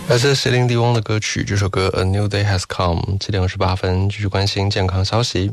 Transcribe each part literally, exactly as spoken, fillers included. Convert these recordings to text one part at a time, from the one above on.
来自席琳迪翁的歌曲，这首歌 A New Day Has Come。 七点二十八分，继续关心健康消息。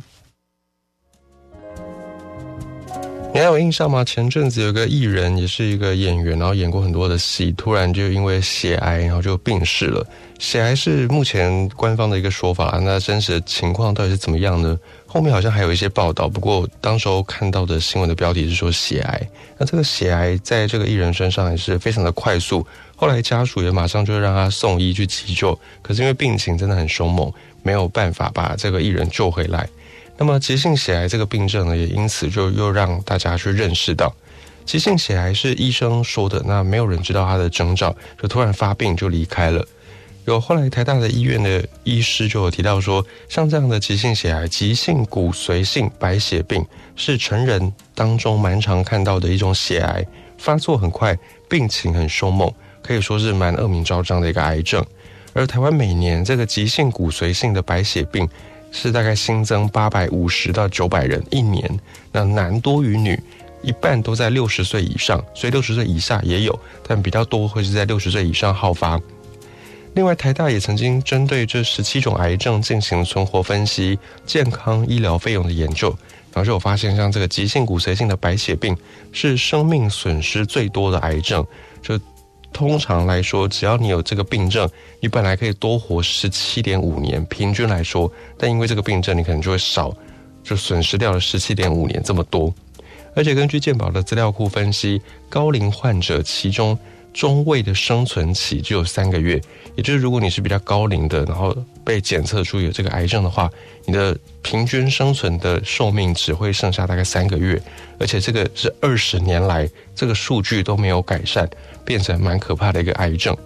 你还有印象吗？前阵子有个艺人，也是一个演员，然后演过很多的戏，突然就因为血癌，然后就病逝了。血癌是目前官方的一个说法，那真实的情况到底是怎么样呢？后面好像还有一些报道，不过当时候看到的新闻的标题是说血癌。那这个血癌在这个艺人身上也是非常的快速，后来家属也马上就让他送医去急救，可是因为病情真的很凶猛，没有办法把这个艺人救回来。那么急性血癌这个病症呢，也因此就又让大家去认识到，急性血癌是医生说的，那没有人知道他的征兆，就突然发病就离开了。有后来台大的医院的医师就有提到说，像这样的急性血癌、急性骨髓性白血病是成人当中蛮常看到的一种血癌，发作很快，病情很凶猛，可以说是蛮恶名昭彰的一个癌症。而台湾每年这个急性骨髓性的白血病是大概新增八百五十到九百人一年，那男多于女，一半都在六十岁以上，所以六十岁以下也有，但比较多会是在六十岁以上好发。另外，台大也曾经针对这十七种癌症进行存活分析、健康医疗费用的研究，然后就有发现，像这个急性骨髓性的白血病是生命损失最多的癌症。就通常来说，只要你有这个病症，你本来可以多活 十七点五年，平均来说，但因为这个病症，你可能就会少，就损失掉了 十七点五年这么多。而且根据健保的资料库分析，高龄患者其中中位的生存期只有三个月，也就是如果你是比较高龄的，然后被检测出有这个癌症的话，你的平均生存的寿命只会剩下大概三个月，而且这个是二十年来这个数据都没有改善，变成蛮可怕的一个癌症。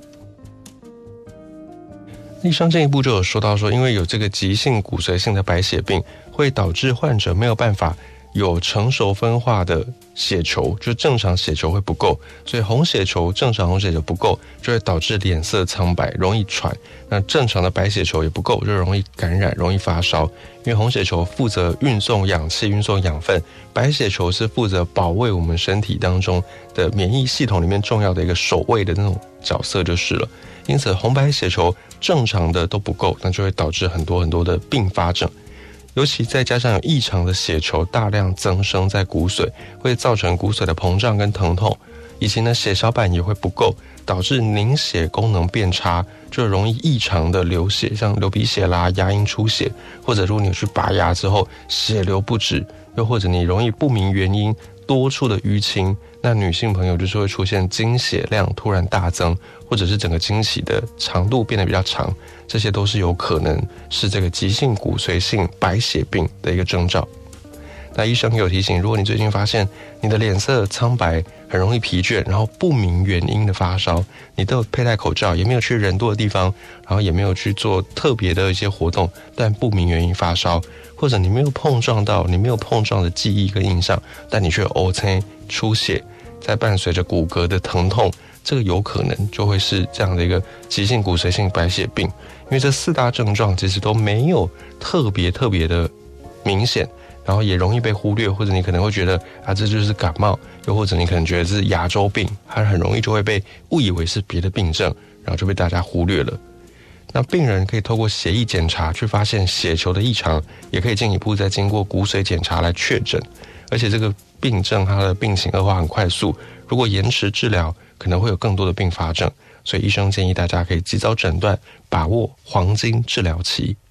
医生进一步就有说到说，因为有这个急性骨髓性的白血病，会导致患者没有办法有成熟分化的血球，就正常血球会不够，所以红血球正常红血球不够，就会导致脸色苍白，容易喘。那正常的白血球也不够，就容易感染，容易发烧。因为红血球负责运送氧气、运送养分，白血球是负责保卫我们身体当中的免疫系统里面重要的一个守卫的那种角色就是了。因此，红白血球正常的都不够，那就会导致很多很多的并发症。尤其再加上有异常的血球大量增生在骨髓，会造成骨髓的膨胀跟疼痛，以及呢血小板也会不够，导致凝血功能变差，就容易异常的流血，像流鼻血啦、牙龈出血，或者如果你去拔牙之后血流不止，又或者你容易不明原因多处的淤青，那女性朋友就是会出现经血量突然大增，或者是整个经期的长度变得比较长，这些都是有可能是这个急性骨髓性白血病的一个征兆。那医生也有提醒，如果你最近发现你的脸色苍白，很容易疲倦，然后不明原因的发烧，你都有佩戴口罩，也没有去人多的地方，然后也没有去做特别的一些活动，但不明原因发烧，或者你没有碰撞到你没有碰撞的记忆跟印象，但你却有黑青出血，再伴随着骨骼的疼痛，这个有可能就会是这样的一个急性骨髓性白血病。因为这四大症状其实都没有特别特别的明显，然后也容易被忽略，或者你可能会觉得啊这就是感冒，又或者你可能觉得是牙周病，它很容易就会被误以为是别的病症，然后就被大家忽略了。那病人可以透过血液检查去发现血球的异常，也可以进一步再经过骨髓检查来确诊。而且这个病症它的病情恶化很快速，如果延迟治疗可能会有更多的并发症，所以医生建议大家可以及早诊断，把握黄金治疗期。